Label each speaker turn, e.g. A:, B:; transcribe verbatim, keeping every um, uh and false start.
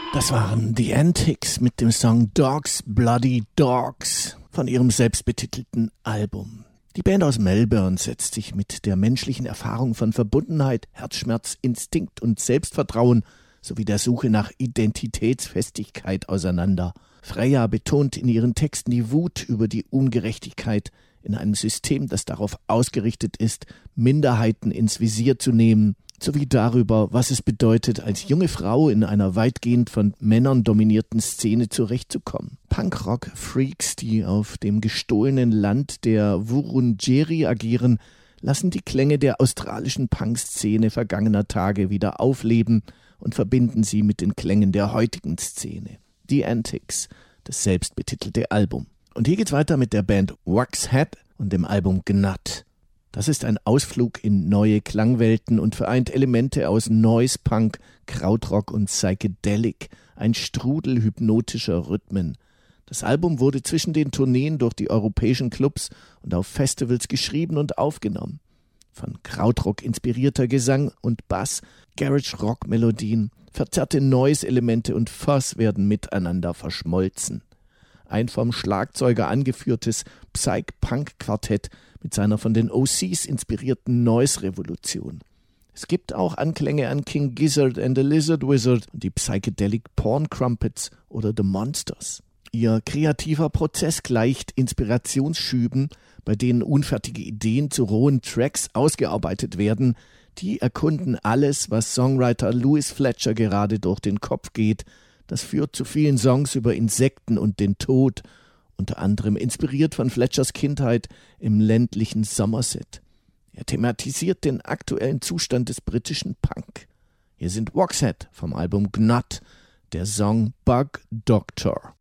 A: Das waren The Antics mit dem Song Dogs Bloody Dogs von ihrem selbstbetitelten Album. Die Band aus Melbourne setzt sich mit der menschlichen Erfahrung von Verbundenheit, Herzschmerz, Instinkt und Selbstvertrauen sowie der Suche nach Identitätsfestigkeit auseinander. Freya betont in ihren Texten die Wut über die Ungerechtigkeit in einem System, das darauf ausgerichtet ist, Minderheiten ins Visier zu nehmen, sowie darüber, was es bedeutet, als junge Frau in einer weitgehend von Männern dominierten Szene zurechtzukommen. Punkrock-Freaks, die auf dem gestohlenen Land der Wurundjeri agieren, lassen die Klänge der australischen Punk-Szene vergangener Tage wieder aufleben und verbinden sie mit den Klängen der heutigen Szene. The Antics, das selbstbetitelte Album. Und hier geht's weiter mit der Band Waxhead und dem Album Gnat. Das ist ein Ausflug in neue Klangwelten und vereint Elemente aus Noise Punk, Krautrock und Psychedelic, ein Strudel hypnotischer Rhythmen. Das Album wurde zwischen den Tourneen durch die europäischen Clubs und auf Festivals geschrieben und aufgenommen. Von Krautrock inspirierter Gesang und Bass, Garage-Rock-Melodien, verzerrte Noise-Elemente und Fuzz werden miteinander verschmolzen. Ein vom Schlagzeuger angeführtes Psych-Punk-Quartett mit seiner von den O Cs inspirierten Noise-Revolution. Es gibt auch Anklänge an King Gizzard and the Lizard Wizard und die Psychedelic Porn Crumpets oder The Monsters. Ihr kreativer Prozess gleicht Inspirationsschüben, bei denen unfertige Ideen zu rohen Tracks ausgearbeitet werden. Die erkunden alles, was Songwriter Louis Fletcher gerade durch den Kopf geht. Das führt zu vielen Songs über Insekten und den Tod, unter anderem inspiriert von Fletchers Kindheit im ländlichen Somerset. Er thematisiert den aktuellen Zustand des britischen Punk. Hier sind Waxhead vom Album Gnat, der Song Bug Doctor.